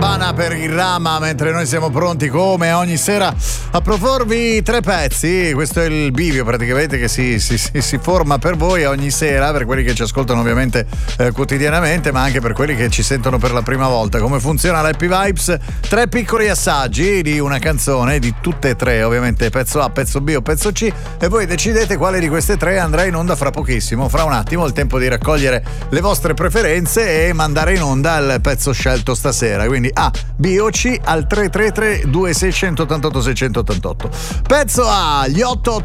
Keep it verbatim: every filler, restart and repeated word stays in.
Urbana per il Rama, mentre noi siamo pronti come ogni sera a proporvi tre pezzi. Questo è il bivio praticamente che si, si, si, si forma per voi ogni sera, per quelli che ci ascoltano ovviamente eh, quotidianamente, ma anche per quelli che ci sentono per la prima volta. Come funziona l'Happy Vibes? Tre piccoli assaggi di una canzone, di tutte e tre ovviamente, pezzo A, pezzo B o pezzo C, e voi decidete quale di queste tre andrà in onda fra pochissimo, fra un attimo, il tempo di raccogliere le vostre preferenze e mandare in onda il pezzo scelto stasera. Quindi A, B o C al tre tre tre due sei otto otto sei otto otto. Pezzo A, gli otto otto